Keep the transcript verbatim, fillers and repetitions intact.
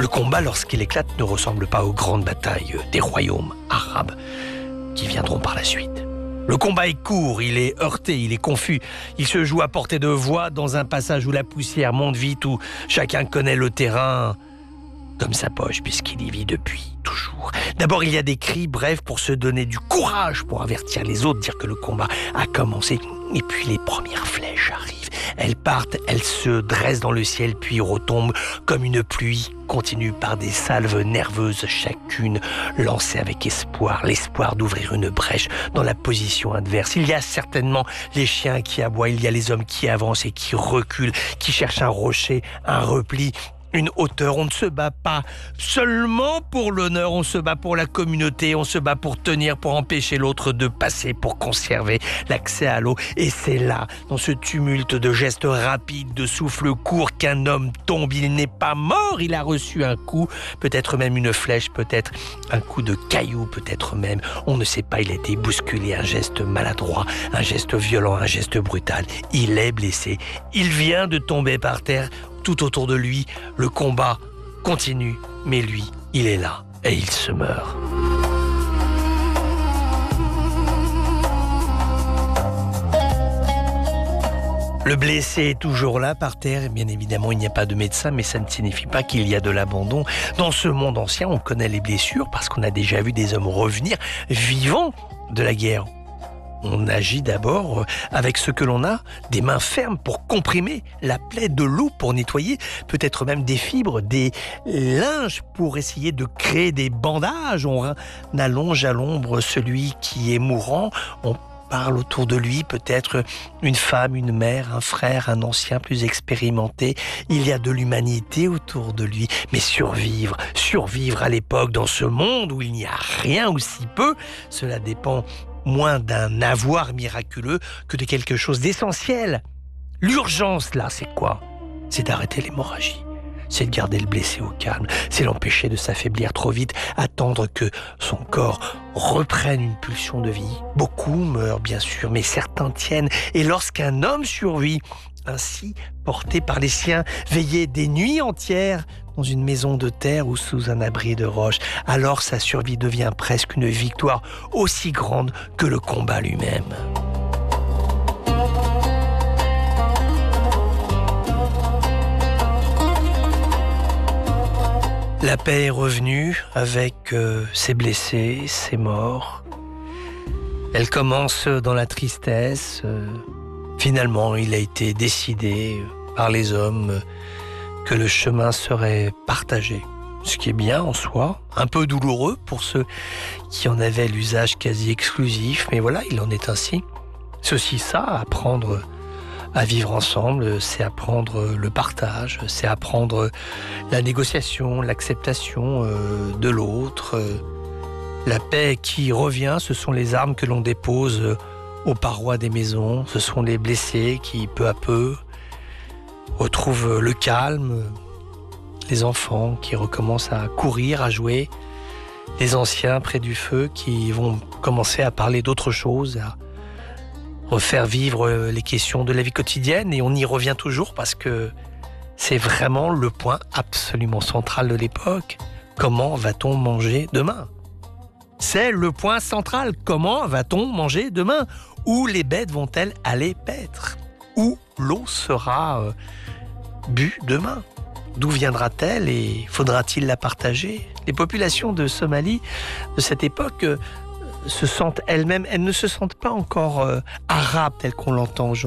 Le combat, lorsqu'il éclate, ne ressemble pas aux grandes batailles des royaumes arabes qui viendront par la suite. Le combat est court, il est heurté, il est confus. Il se joue à portée de voix dans un passage où la poussière monte vite, où chacun connaît le terrain comme sa poche, puisqu'il y vit depuis toujours. D'abord, il y a des cris brefs pour se donner du courage, pour avertir les autres, dire que le combat a commencé. Et puis les premières flèches arrivent. Elles partent, elles se dressent dans le ciel, puis retombent comme une pluie continue par des salves nerveuses, chacune lancée avec espoir, l'espoir d'ouvrir une brèche dans la position adverse. Il y a certainement les chiens qui aboient, il y a les hommes qui avancent et qui reculent, qui cherchent un rocher, un repli, une hauteur. On ne se bat pas seulement pour l'honneur, on se bat pour la communauté, on se bat pour tenir, pour empêcher l'autre de passer, pour conserver l'accès à l'eau. Et c'est là, dans ce tumulte de gestes rapides, de souffles courts, qu'un homme tombe. Il n'est pas mort, il a reçu un coup, peut-être même une flèche, peut-être un coup de caillou, peut-être même, on ne sait pas, il a été bousculé, un geste maladroit, un geste violent, un geste brutal. Il est blessé, il vient de tomber par terre. Tout autour de lui, le combat continue, mais lui, il est là et il se meurt. Le blessé est toujours là par terre, et bien évidemment il n'y a pas de médecin, mais ça ne signifie pas qu'il y a de l'abandon. Dans ce monde ancien, on connaît les blessures parce qu'on a déjà vu des hommes revenir vivants de la guerre. On agit d'abord avec ce que l'on a, des mains fermes pour comprimer la plaie, de l'eau pour nettoyer, peut-être même des fibres, des linges pour essayer de créer des bandages. On allonge à l'ombre celui qui est mourant, on parle autour de lui, peut-être une femme, une mère, un frère, un ancien plus expérimenté. Il y a de l'humanité autour de lui. Mais survivre, survivre à l'époque dans ce monde où il n'y a rien ou si peu, cela dépend moins d'un avoir miraculeux que de quelque chose d'essentiel. L'urgence, là, c'est quoi? C'est d'arrêter l'hémorragie. C'est de garder le blessé au calme. C'est l'empêcher de s'affaiblir trop vite, attendre que son corps reprenne une pulsion de vie. Beaucoup meurent, bien sûr, mais certains tiennent. Et lorsqu'un homme survit, ainsi porté par les siens, veiller des nuits entières dans une maison de terre ou sous un abri de roches, alors sa survie devient presque une victoire aussi grande que le combat lui-même. La paix est revenue avec euh, ses blessés, ses morts. Elle commence dans la tristesse. Euh, finalement, il a été décidé par les hommes que le chemin serait partagé. Ce qui est bien en soi, un peu douloureux pour ceux qui en avaient l'usage quasi exclusif, mais voilà, il en est ainsi. C'est aussi ça, apprendre à vivre ensemble, c'est apprendre le partage, c'est apprendre la négociation, l'acceptation de l'autre. La paix qui revient, ce sont les armes que l'on dépose aux parois des maisons, ce sont les blessés qui, peu à peu, retrouvent le calme, les enfants qui recommencent à courir, à jouer, les anciens près du feu qui vont commencer à parler d'autre chose, à refaire vivre les questions de la vie quotidienne, et on y revient toujours parce que c'est vraiment le point absolument central de l'époque. Comment va-t-on manger demain? C'est le point central. Comment va-t-on manger demain? Où les bêtes vont-elles aller paître? Où l'eau sera euh, bue demain? D'où viendra-t-elle et faudra-t-il la partager? Les populations de Somalie de cette époque euh, se sentent elles-mêmes, elles ne se sentent pas encore euh, arabes telles qu'on l'entend aujourd'hui.